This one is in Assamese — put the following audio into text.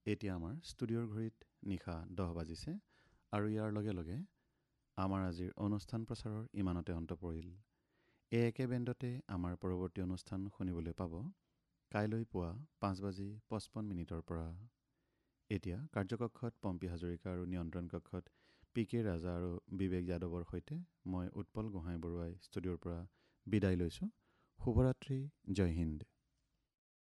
এতিয়া আমাৰ ষ্টুডিঅ'ৰ ঘড়ীত নিশা 10 বাজিছে আৰু ইয়াৰ লগে লগে আমাৰ আজিৰ অনুষ্ঠান প্ৰচাৰৰ ইমানতে অন্ত পৰিল। এই একে বেণ্ডতে আমাৰ পৰৱৰ্তী অনুষ্ঠান শুনিবলৈ পাব কাইলৈ পুৱা 5:55 পৰা। এতিয়া কাৰ্যকক্ষত পম্পী হাজৰিকা আৰু নিয়ন্ত্ৰণ কক্ষত PK ৰাজা আৰু বিবেক যাদৱৰ সৈতে মই উৎপল গোহাঁই বৰুৱাই ষ্টুডিঅ'ৰ পৰা বিদায় লৈছোঁ। শুভৰাত্ৰি, জয় হিন্দ।